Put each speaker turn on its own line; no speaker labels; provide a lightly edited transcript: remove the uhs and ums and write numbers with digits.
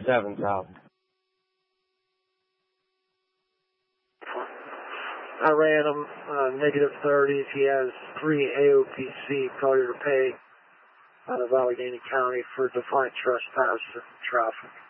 7,000.
I ran him negative 30s. He has 3 AOPC failure to pay out of Allegheny County for defiant trespass and traffic.